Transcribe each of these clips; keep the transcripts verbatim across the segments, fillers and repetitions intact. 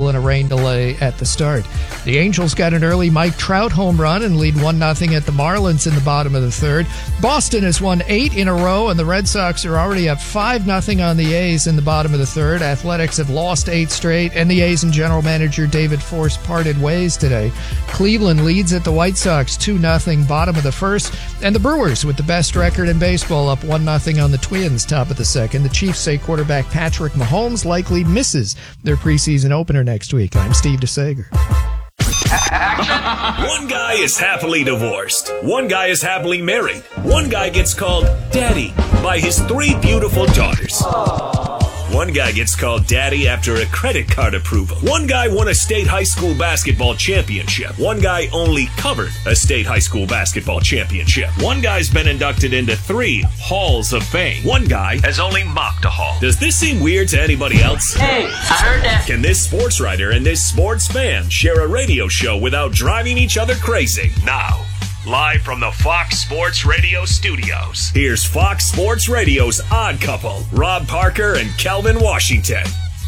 and a rain delay at the start. The Angels got an early Mike Trout home run and lead one nothing at the Marlins in the bottom of the third. Boston has won eight in a row, and the Red Sox are already up five nothing on the A's in the bottom of the third. Athletics have lost eight straight, and the A's and general manager David Force parted ways today. Cleveland leads at the White Sox two nothing, bottom of the first, and the Brewers, with the best record in baseball, up one nothing on the Twins, top of the second. The Chiefs say quarterback Patrick Mahomes likely misses their preseason opener next week. I'm Steve DeSager. One guy is happily divorced. One guy is happily married. One guy gets called Daddy by his three beautiful daughters. One guy gets called Daddy after a credit card approval. One guy won a state high school basketball championship. One guy only covered a state high school basketball championship. One guy's been inducted into three halls of fame. One guy has only mopped a hall. Does this seem weird to anybody else? Hey, I heard that. Can this sports writer and this sports fan share a radio show without driving each other crazy? Now, live from the Fox Sports Radio studios, here's Fox Sports Radio's Odd Couple, Rob Parker and Kelvin Washington.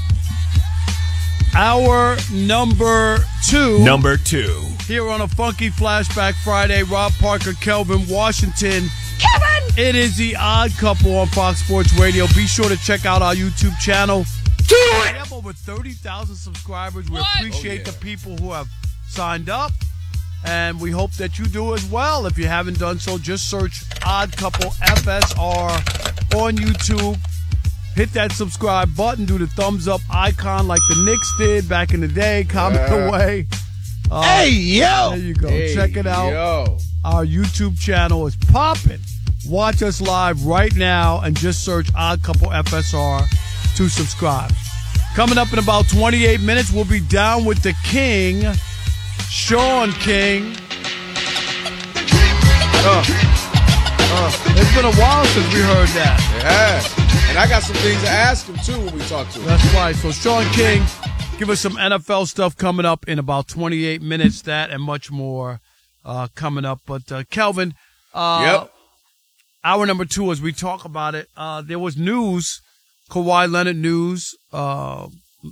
Our number two. Number two. Here on a Funky Flashback Friday, Rob Parker, Kelvin Washington. Kevin! It is the Odd Couple on Fox Sports Radio. Be sure to check out our YouTube channel. Do it! We have over thirty thousand subscribers. We What? appreciate Oh, yeah. the people who have signed up. And we hope that you do as well. If you haven't done so, just search Odd Couple F S R on YouTube. Hit that subscribe button. Do the thumbs up icon like the Knicks did back in the day. Comment Yeah. away. Uh, Hey, yo! There you go. Hey, Check it out. Yo. Our YouTube channel is popping. Watch us live right now and just search Odd Couple F S R to subscribe. Coming up in about twenty-eight minutes, we'll be down with the King, Sean King. Uh, uh, it's been a while since we heard that. It has. And I got some things to ask him, too, when we talk to him. That's right. So Sean King, give us some N F L stuff coming up in about twenty-eight minutes. That and much more uh, coming up. But uh, Kelvin, uh, Yep. hour number two, as we talk about it, uh, there was news, Kawhi Leonard news, uh,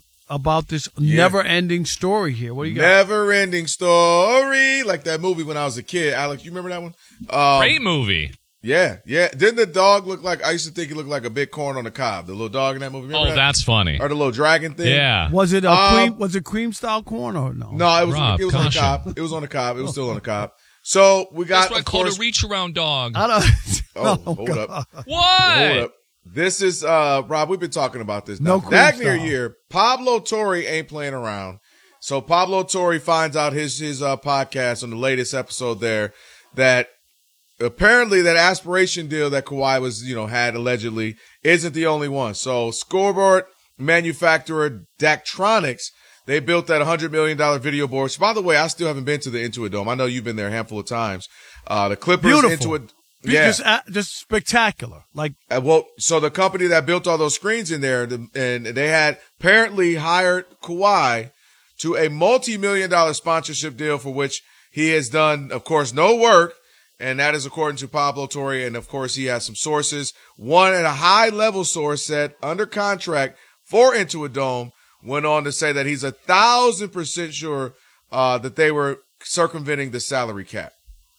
about this Yeah. never-ending story here. What do you got? Never-ending story. Like that movie when I was a kid. Alex, you remember that one? Um, Great movie. Yeah, yeah. Didn't the dog look like, I used to think he looked like a big corn on the cob, the little dog in that movie. Remember Oh, that? that's funny. Or the little dragon thing? Yeah. Was it a Um, cream? Was it cream style corn or no? No, it was, Rob, it was on the caution. cob. It was on the cob. It was still on the cob. So we got, That's what I of called course, a reach around dog. I don't. oh, Oh, hold God. up. What? Hold up. This is, uh, Rob, we've been talking about this. No Now, cream that near style. year, Pablo Torre ain't playing around. So Pablo Torre finds out his, his, uh, podcast on the latest episode there that apparently that aspiration deal that Kawhi was, you know, had allegedly isn't the only one. So scoreboard manufacturer Daktronics, they built that one hundred million dollars video board. Which, by the way, I still haven't been to the Intuit Dome. I know you've been there a handful of times. Uh, the Clippers Beautiful. Intuit. Be- Yeah. Just, uh, just spectacular. Like, Uh, well, so the company that built all those screens in there, the, and they had apparently hired Kawhi to a multi-million dollar sponsorship deal for which he has done, of course, no work. And that is according to Pablo Torre. And of course, he has some sources. One at a high level source said under contract for Intuit Dome went on to say that he's a thousand percent sure, uh, that they were circumventing the salary cap.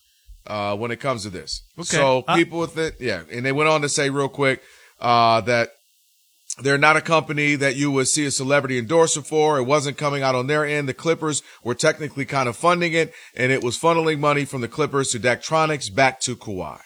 Uh, when it comes to this. Okay. So Uh, people with it, yeah. And they went on to say real quick, uh, that they're not a company that you would see a celebrity endorser for. It wasn't coming out on their end. The Clippers were technically kind of funding it, and it was funneling money from the Clippers to Daktronics back to Kawhi.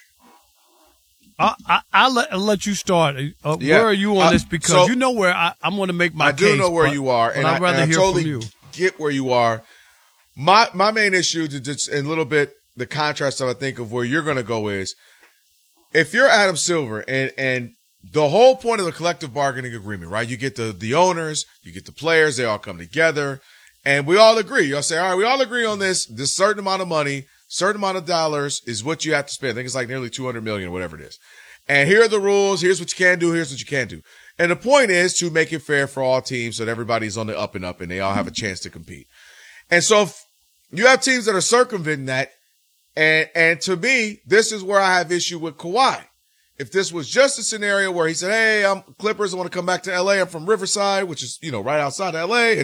I, I, I'll, let, I'll let you start. Uh, Yeah. Where are you on Uh, this? Because so- you know where I, I'm going to make my I do case, know where but- you are, but and, I'd I, rather and I hear totally from you. get where you are. My my main issue to just in a little bit the contrast that I think of where you're going to go is if you're Adam Silver and and the whole point of the collective bargaining agreement, right? You get the the owners, you get the players, they all come together, and we all agree. You'll say, all right, we all agree on this. This certain amount of money, certain amount of dollars is what you have to spend. I think it's like nearly two hundred million or whatever it is. And here are the rules. Here's what you can do. Here's what you can't do. And the point is to make it fair for all teams so that everybody's on the up and up and they all have a chance to compete. And so if you have teams that are circumventing that. And, and to me, this is where I have issue with Kawhi. If this was just a scenario where he said, hey, I'm Clippers. I want to come back to L A. I'm from Riverside, which is, you know, right outside L A. And,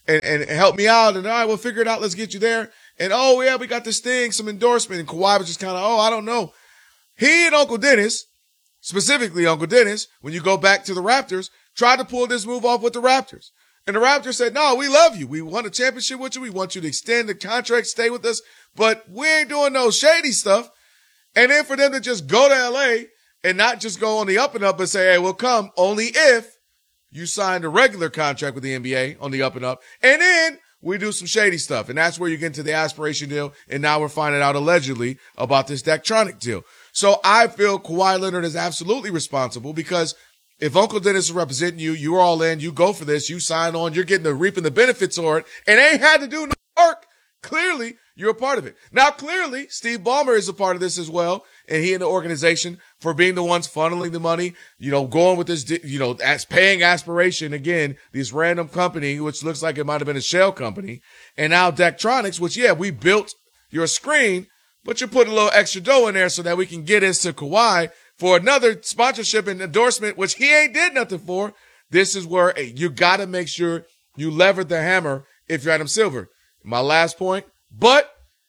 and, and help me out. And all right, we'll figure it out. Let's get you there. And oh yeah, we got this thing, some endorsement. And Kawhi was just kind of, oh, I don't know. He and Uncle Dennis, specifically Uncle Dennis, when you go back to the Raptors, tried to pull this move off with the Raptors. And the Raptors said, no, we love you. We won a championship with you. We want you to extend the contract, stay with us, but we ain't doing no shady stuff. And then for them to just go to L A and not just go on the up and up and say, hey, we'll come only if you signed a regular contract with the N B A on the up and up. And then we do some shady stuff. And that's where you get into the aspiration deal. And now we're finding out allegedly about this Daktronic deal. So I feel Kawhi Leonard is absolutely responsible because if Uncle Dennis is representing you, you're all in, you go for this, you sign on, you're getting the reaping the benefits for it, and ain't had to do no work. Clearly, you're a part of it. Now, clearly, Steve Ballmer is a part of this as well, and he and the organization for being the ones funneling the money, you know, going with this, you know, as paying aspiration again, this random company, which looks like it might have been a shell company, and now Daktronics, which, yeah, we built your screen, but you put a little extra dough in there so that we can get us to Kawhi for another sponsorship and endorsement, which he ain't did nothing for. This is where hey, you got to make sure you lever the hammer if you're Adam Silver. My last point, but,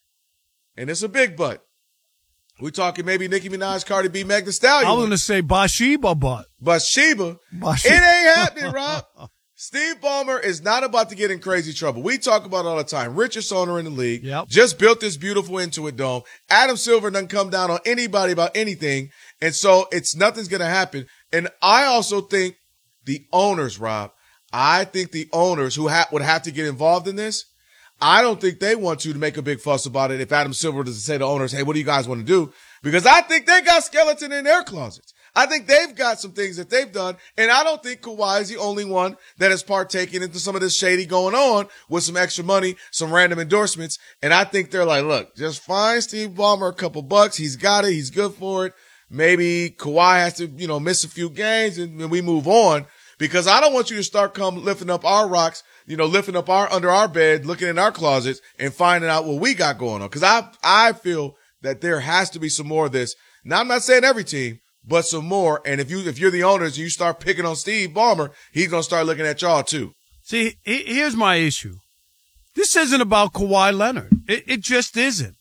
and it's a big but, we talking maybe Nicki Minaj, Cardi B, Meg Thee Stallion. I was going to say Bathsheba, but. Bathsheba. Bathsheba. It ain't happening, Rob. Steve Ballmer is not about to get in crazy trouble. We talk about it all the time. Richest owner in the league. Yep. Just built this beautiful Intuit Dome. Adam Silver doesn't come down on anybody about anything. And so it's nothing's going to happen. And I also think the owners, Rob, I think the owners who ha- would have to get involved in this, I don't think they want you to make a big fuss about it if Adam Silver doesn't say to owners, hey, what do you guys want to do? Because I think they got skeleton in their closets. I think they've got some things that they've done, and I don't think Kawhi is the only one that has partaken into some of this shady going on with some extra money, some random endorsements, and I think they're like, look, just find Steve Ballmer a couple bucks. He's got it. He's good for it. Maybe Kawhi has to, you know, miss a few games and, and we move on because I don't want you to start come lifting up our rocks, you know, lifting up our, under our bed, looking in our closets and finding out what we got going on. Cause I, I feel that there has to be some more of this. Now, I'm not saying every team, but some more. And if you, if you're the owners and you start picking on Steve Ballmer, he's going to start looking at y'all too. See, here's my issue. This isn't about Kawhi Leonard. It, it just isn't.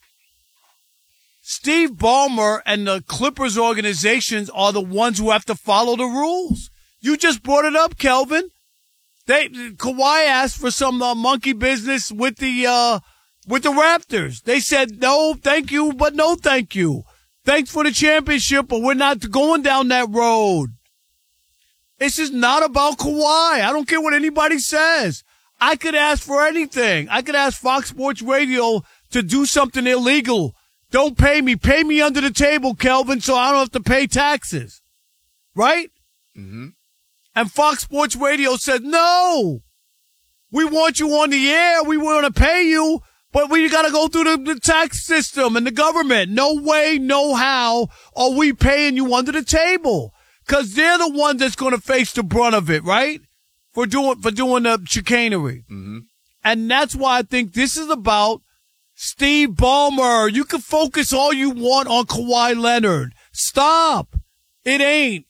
Steve Ballmer and the Clippers organizations are the ones who have to follow the rules. You just brought it up, Kelvin. They, Kawhi asked for some uh, monkey business with the, uh, with the Raptors. They said, no, thank you, but no, thank you. Thanks for the championship, but we're not going down that road. This is not about Kawhi. I don't care what anybody says. I could ask for anything. I could ask Fox Sports Radio to do something illegal. Don't pay me. Pay me under the table, Kelvin, so I don't have to pay taxes. Right? Mm-hmm. And Fox Sports Radio said, no, we want you on the air. We want to pay you. But we got to go through the, the tax system and the government. No way, no how are we paying you under the table. Because they're the ones that's going to face the brunt of it, right? For doing for doing the chicanery. Mm-hmm. And that's why I think this is about Steve Ballmer. You can focus all you want on Kawhi Leonard. Stop. It ain't.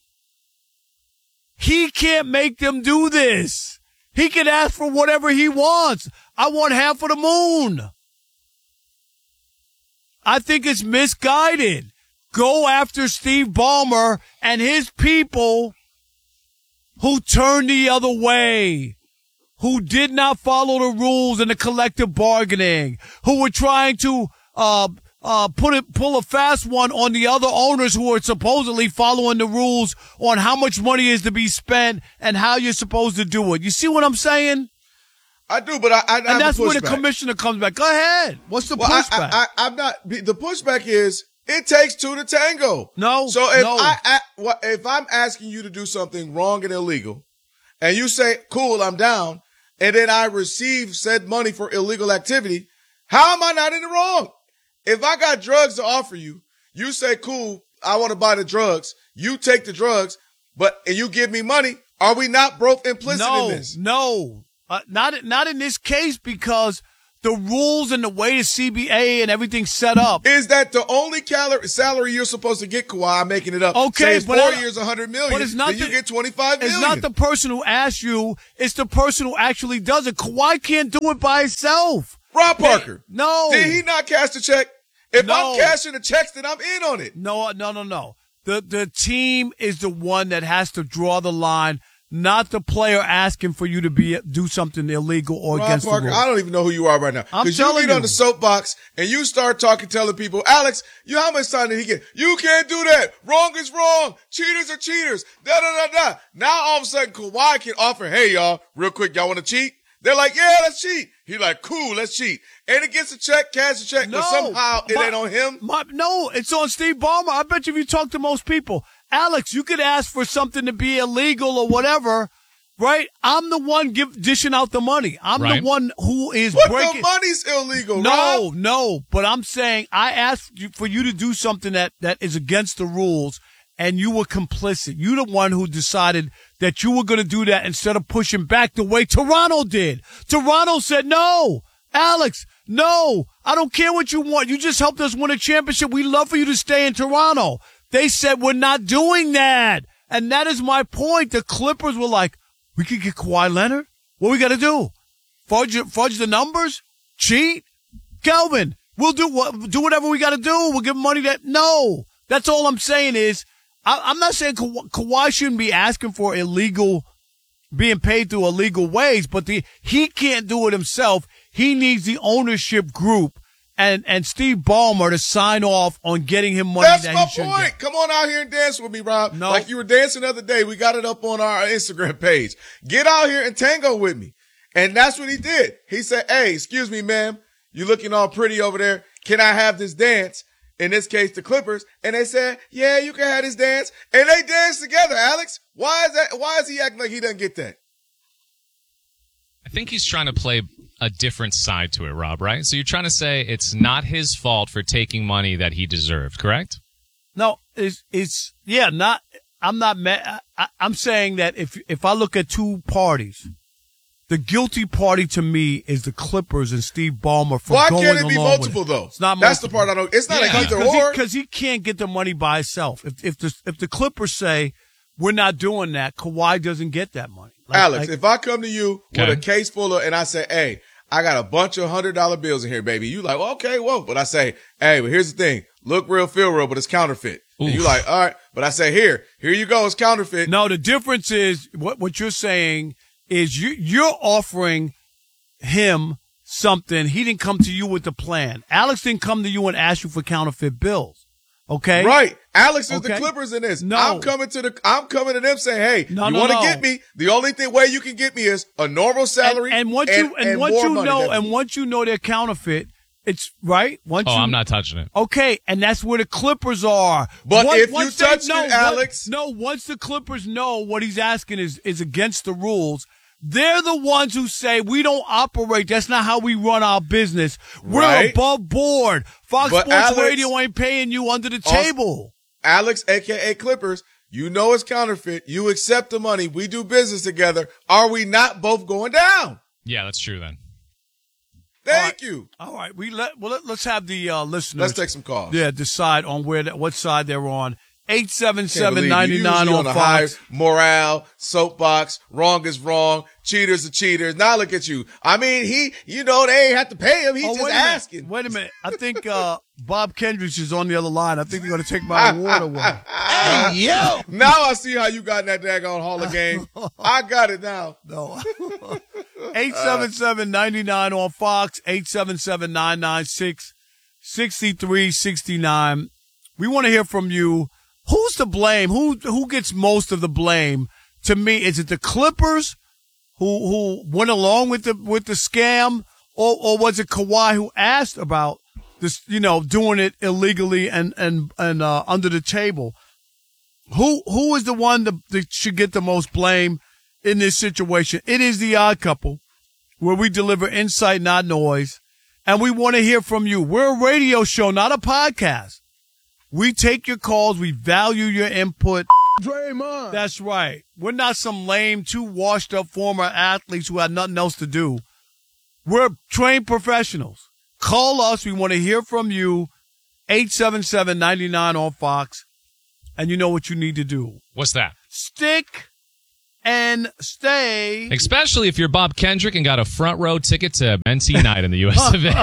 He can't make them do this. He can ask for whatever he wants. I want half of the moon. I think it's misguided. Go after Steve Ballmer and his people who turned the other way, who did not follow the rules in the collective bargaining, who were trying to uh uh put it pull a fast one on the other owners who are supposedly following the rules on how much money is to be spent and how you're supposed to do it. You see what I'm saying? I do, but I, I and that's where the commissioner comes back. Go ahead. What's the well, pushback? I, I, I, I'm not. The pushback is it takes two to tango. No. So if no. I, I well, if I'm asking you to do something wrong and illegal, and you say, "Cool, I'm down," and then I receive said money for illegal activity, how am I not in the wrong? If I got drugs to offer you, you say, "Cool, I want to buy the drugs." You take the drugs, but and you give me money. Are we not both implicit no, in this? No. Uh, not not in this case because the rules and the way the C B A and everything's set up. Is that the only calorie, salary you're supposed to get, Kawhi? I'm making it up. Okay, Say it's but four I, years, one hundred million. But it's not then the, you get twenty-five million. It's not the person who asked you. It's the person who actually does it. Kawhi can't do it by himself. Rob Parker. Hey, no. Did he not cash the check? If no. I'm cashing the checks, then I'm in on it. No, no, no, no. The the team is the one that has to draw the line, not the player asking for you to be do something illegal or Rob against Parker, the rules. I don't even know who you are right now. I'm Because you telling get you. on the soapbox and you start talking, telling people, Alex, you how much time did he get? You can't do that. Wrong is wrong. Cheaters are cheaters. Da da da da. Now all of a sudden Kawhi can offer, hey y'all, real quick, y'all want to cheat? They're like, yeah, let's cheat. He's like, cool, let's cheat. And it gets a check, cash a check, No, but somehow it my- ain't on him. My, no, it's on Steve Ballmer. I bet you if you talk to most people, Alex, you could ask for something to be illegal or whatever, right? I'm the one give, dishing out the money. I'm Right. the one who is But breaking. the money's illegal, No, Rob. no, but I'm saying I asked you for you to do something that, that is against the rules, and you were complicit. You're the one who decided that you were going to do that instead of pushing back the way Toronto did. Toronto said, no, Alex, no, I don't care what you want. You just helped us win a championship. We love for you to stay in Toronto. They said, we're not doing that. And that is my point. The Clippers were like, we could get Kawhi Leonard. What we got to do? Fudge, fudge the numbers? Cheat? Kelvin, we'll do what, do whatever we got to do. We'll give money that. No, that's all I'm saying is, I, I'm not saying Ka- Kawhi shouldn't be asking for illegal, being paid through illegal ways, but the, he can't do it himself. He needs the ownership group and, and Steve Ballmer to sign off on getting him money That's that my he should point. get. Come on out here and dance with me, Rob. No. Like you were dancing the other day. We got it up on our Instagram page. Get out here and tango with me. And that's what he did. He said, hey, excuse me, ma'am. You looking all pretty over there. Can I have this dance? In this case, the Clippers. And they said, yeah, you can have this dance. And they danced together, Alex. Why is that? Why is he acting like he doesn't get that? I think he's trying to play a different side to it, Rob, right? So you're trying to say it's not his fault for taking money that he deserved, correct? No, it's, it's, yeah, not, I'm not mad. I, I'm saying that if, if I look at two parties, the guilty party to me is the Clippers and Steve Ballmer for Why going can't it be along with multiple it. though? It's not That's the multiple. part I don't, it's not Yeah. a either Because he, or. 'cause he can't get the money by himself. If, if the, if the Clippers say, we're not doing that, Kawhi doesn't get that money. Like, Alex, like, if I come to you Okay. with a case full of, and I say, hey, I got a bunch of hundred dollar bills in here, baby. You like, well, okay, whoa. But I say, hey, but here's the thing. Look real, feel real, but it's counterfeit. And you Oof. like, all right. But I say, here, here you go. It's counterfeit. no, the difference is what, what you're saying is you, you're offering him something. He didn't come to you with the plan. Alex didn't come to you and ask you for counterfeit bills. Okay. Right. Alex is the Okay. Clippers in this. No. I'm coming to the, I'm coming to them saying, hey, No, you no, want to no. get me? The only thing way you can get me is a normal salary. And, and once you, and, once more you money know, than- and once you know they're counterfeit, it's right. Once Oh, you, I'm not touching it. Okay, and that's where the Clippers are. But Once- if you once they touch it, know what- Alex- no, once the Clippers know what he's asking is, is against the rules, they're the ones who say, we don't operate. That's not how we run our business. We're Right. above board. Fox But Sports Alex- Radio ain't paying you under the Also- table. Alex, A K A Clippers, you know it's counterfeit. You accept the money. We do business together. Are we not both going down? Yeah, that's true then. Thank you. All right, we let, well, let, let's have the uh, listeners. Let's take some calls. Yeah, decide on where, that, what side they're on. eight seven Can't seven, believe nine you. nine Usually on the high Fox. morale, soapbox, wrong is wrong, cheaters are cheaters. Now look at you. I mean, he, you know, they ain't have to pay him. He's Oh, just wait a minute. asking. Wait a minute. I think uh, Bob Kendricks is on the other line. I think they're going to take my award away. Hey, yo. Now I see how you got in that daggone Hall of Game. I got it now. No. eight seven seven, nine nine on Fox, eight seven seven, nine nine six, six three six nine. We want to hear from you. Who's to blame? Who who gets most of the blame? To me, is it the Clippers who who went along with the with the scam, or or was it Kawhi who asked about this? You know, doing it illegally and and and uh, under the table. Who who is the one that, that should get the most blame in this situation? It is the Odd Couple, where we deliver insight, not noise, and we want to hear from you. We're a radio show, not a podcast. We take your calls. We value your input. Draymond. That's right. We're not some lame, too washed up former athletes who had nothing else to do. We're trained professionals. Call us. We want to hear from you. eight seven seven, nine nine on Fox. And you know what you need to do. What's that? Stick and stay. Especially if you're Bob Kendrick and got a front row ticket to N C night in the U S of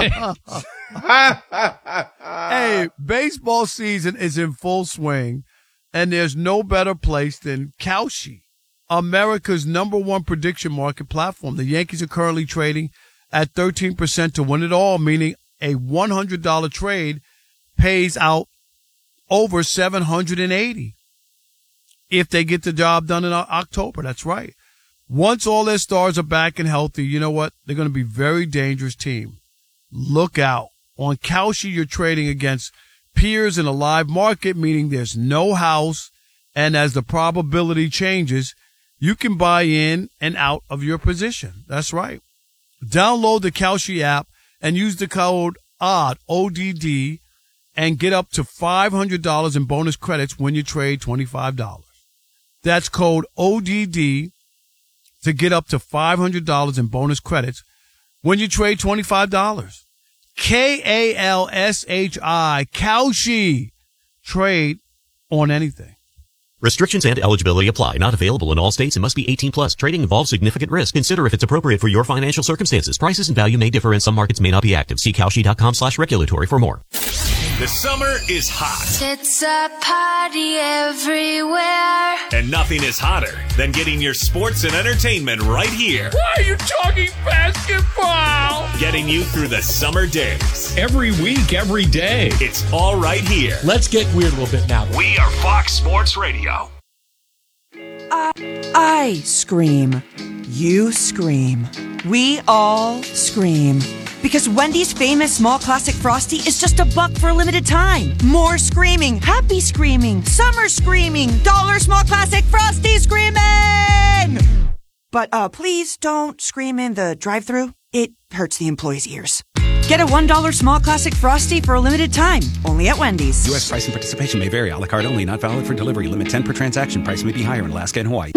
A. Hey, baseball season is in full swing, and there's no better place than Kalshi, America's number one prediction market platform. The Yankees are currently trading at thirteen percent to win it all, meaning a one hundred dollars trade pays out over seven hundred eighty if they get the job done in October. That's right. Once all their stars are back and healthy, you know what? They're going to be a very dangerous team. Look out. On Kalshi, you're trading against peers in a live market, meaning there's no house, and as the probability changes, you can buy in and out of your position. That's right. Download the Kalshi app and use the code O D D, O D D, and get up to five hundred dollars in bonus credits when you trade twenty-five dollars. That's code O D D to get up to five hundred dollars in bonus credits when you trade twenty-five dollars. K A L S H I, Kalshi. Trade on anything. Restrictions and eligibility apply. Not available in all states and must be eighteen plus. Trading involves significant risk. Consider if it's appropriate for your financial circumstances. Prices and value may differ and some markets may not be active. See Kalshi.com slash regulatory for more. The summer is hot. It's a party everywhere. And nothing is hotter than getting your sports and entertainment right here. Why are you talking basketball? Getting you through the summer days. Every week, every day. It's all right here. Let's get weird a little bit now. We are Fox Sports Radio. I, I scream. You scream. We all scream. Because Wendy's famous small classic Frosty is just a buck for a limited time. More screaming, happy screaming, summer screaming, dollar small classic Frosty screaming! But uh, please don't scream in the drive-thru. It hurts the employees' ears. Get a one dollar small classic Frosty for a limited time, only at Wendy's. U S price and participation may vary. A la carte only, not valid for delivery. Limit ten per transaction. Price may be higher in Alaska and Hawaii.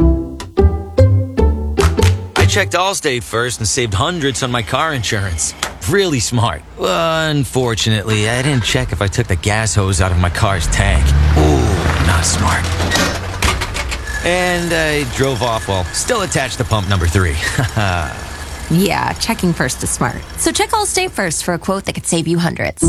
I checked Allstate first and saved hundreds on my car insurance. Really smart. Unfortunately, I didn't check if I took the gas hose out of my car's tank. Ooh, not smart. And I drove off while still attached to pump number three. Yeah, checking first is smart. So check Allstate first for a quote that could save you hundreds.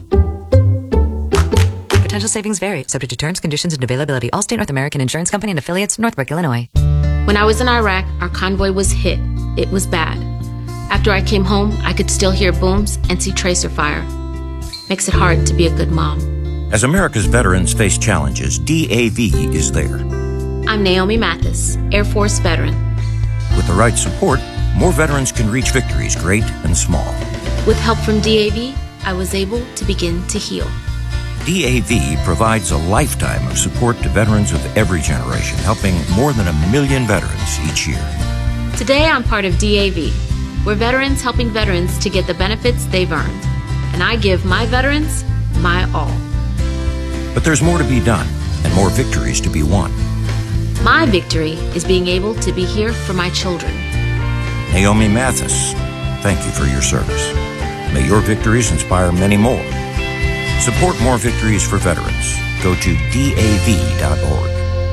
Potential savings vary, subject to terms, conditions, and availability. Allstate North American Insurance Company and affiliates, Northbrook, Illinois. When I was in Iraq, our convoy was hit. It was bad. After I came home, I could still hear booms and see tracer fire. Makes it hard to be a good mom. As America's veterans face challenges, D A V is there. I'm Naomi Mathis, Air Force veteran. With the right support, more veterans can reach victories, great and small. With help from D A V, I was able to begin to heal. D A V provides a lifetime of support to veterans of every generation, helping more than a million veterans each year. Today, I'm part of D A V. We're veterans helping veterans to get the benefits they've earned. And I give my veterans my all. But there's more to be done and more victories to be won. My victory is being able to be here for my children. Naomi Mathis, thank you for your service. May your victories inspire many more. Support more victories for veterans. Go to D A V dot org.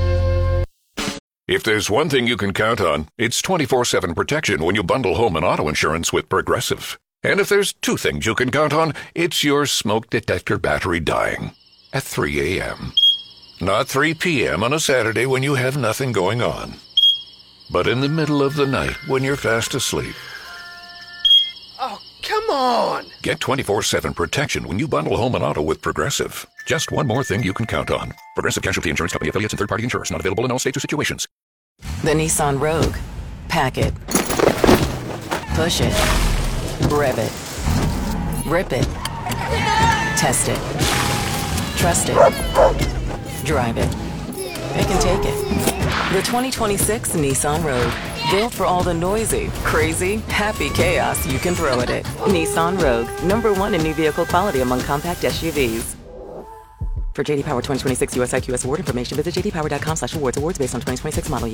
If there's one thing you can count on, it's twenty-four seven protection when you bundle home and auto insurance with Progressive. And if there's two things you can count on, it's your smoke detector battery dying at three a.m. Not three p.m. on a Saturday when you have nothing going on, but in the middle of the night when you're fast asleep. Oh, come on! Get twenty-four seven protection when you bundle home and auto with Progressive. Just one more thing you can count on. Progressive Casualty Insurance Company affiliates and third-party insurers. Not available in all states or situations. The Nissan Rogue. Pack it. Push it. Rev it. Rip it. Test it. Trust it. Drive it. It can take it. The twenty twenty-six Nissan Rogue. Built for all the noisy, crazy, happy chaos you can throw at it. Nissan Rogue. Number one in new vehicle quality among compact S U Vs. For J D Power twenty twenty-six U S I Q S award information, visit j d power dot com slash awards. Awards based on twenty twenty-six model year.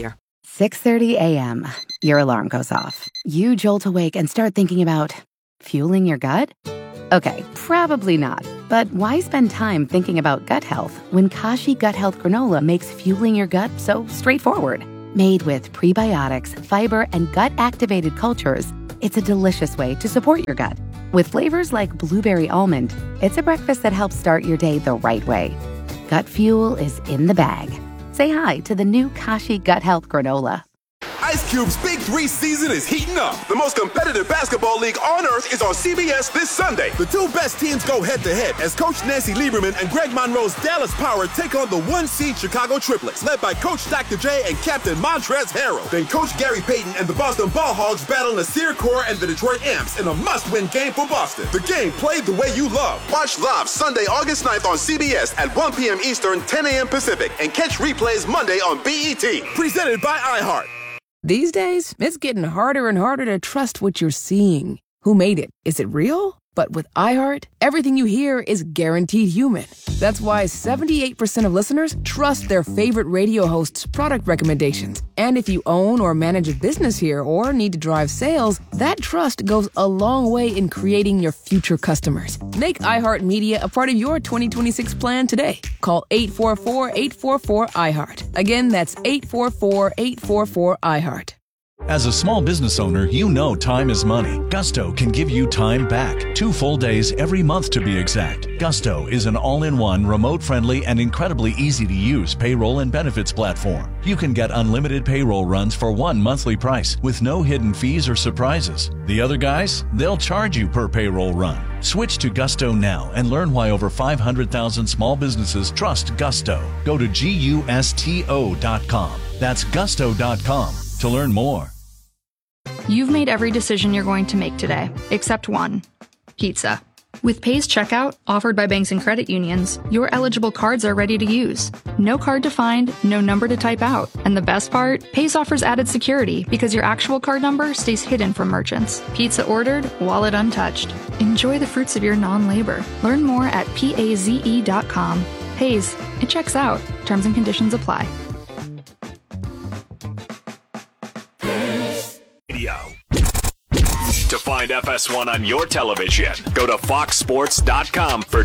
six thirty a.m. Your alarm goes off. You jolt awake and start thinking about fueling your gut? Okay, probably not. But why spend time thinking about gut health when Kashi Gut Health Granola makes fueling your gut so straightforward? Made with prebiotics, fiber, and gut-activated cultures, it's a delicious way to support your gut. With flavors like blueberry almond, it's a breakfast that helps start your day the right way. Gut fuel is in the bag. Say hi to the new Kashi Gut Health Granola. Ice Cube's Big Three season is heating up. The most competitive basketball league on earth is on C B S this Sunday. The two best teams go head-to-head as Coach Nancy Lieberman and Greg Monroe's Dallas Power take on the one-seed Chicago Triplets, led by Coach Doctor J and Captain Montrezl Harrell. Then Coach Gary Payton and the Boston Ball Hogs battle Nasir Kaur and the Detroit Amps in a must-win game for Boston. The game played the way you love. Watch live Sunday, August ninth on C B S at one p.m. Eastern, ten a.m. Pacific, and catch replays Monday on B E T. Presented by iHeart. These days, it's getting harder and harder to trust what you're seeing. Who made it? Is it real? But with iHeart, everything you hear is guaranteed human. That's why seventy-eight percent of listeners trust their favorite radio hosts' product recommendations. And if you own or manage a business here or need to drive sales, that trust goes a long way in creating your future customers. Make iHeartMedia a part of your twenty twenty-six plan today. Call eight four four, eight four four, iHeart. Again, that's eight four four, eight four four, iHeart. As a small business owner, you know time is money. Gusto can give you time back. Two full days every month to be exact. Gusto is an all-in-one, remote-friendly, and incredibly easy-to-use payroll and benefits platform. You can get unlimited payroll runs for one monthly price with no hidden fees or surprises. The other guys, they'll charge you per payroll run. Switch to Gusto now and learn why over five hundred thousand small businesses trust Gusto. Go to gusto dot com. That's gusto dot com to learn more. You've made every decision you're going to make today, except one: pizza. With Pay's checkout, offered by banks and credit unions, your eligible cards are ready to use. No card to find, no number to type out. And the best part? Pay's offers added security because your actual card number stays hidden from merchants. Pizza ordered, wallet untouched. Enjoy the fruits of your non-labor. Learn more at paze dot com. Pay's, it checks out. Terms and conditions apply. To find F S one on your television, go to fox sports dot com for